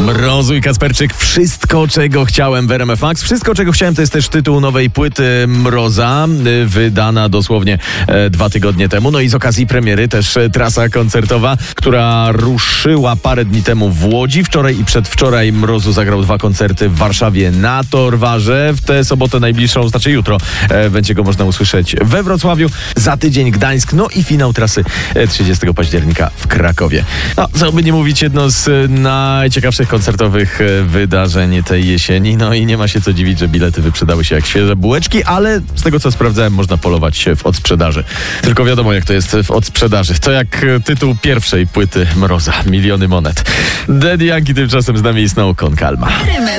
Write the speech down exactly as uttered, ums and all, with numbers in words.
Mrozu i Kasperczyk. Wszystko, czego chciałem w R M F Max. Wszystko, czego chciałem, to jest też tytuł nowej płyty Mroza, wydana dosłownie e, dwa tygodnie temu. No i z okazji premiery też e, trasa koncertowa, która ruszyła parę dni temu w Łodzi. Wczoraj i przedwczoraj Mrozu zagrał dwa koncerty w Warszawie na Torwarze. W tę sobotę najbliższą, znaczy jutro, e, będzie go można usłyszeć we Wrocławiu. Za tydzień Gdańsk, no i finał trasy e, trzydziestego października w Krakowie. No, co by nie mówić, jedno z e, najciekawszych koncertowych e, wydarzeń tej jesieni. No i nie ma się co dziwić, że bilety wyprzedały się jak świeże bułeczki, ale z tego co sprawdzałem, można polować w odsprzedaży. Tylko wiadomo, jak to jest w odsprzedaży. To jak tytuł pierwszej płyty Mroza, Miliony monet. Daddy Yankee tymczasem z nami i Snow Con Calma.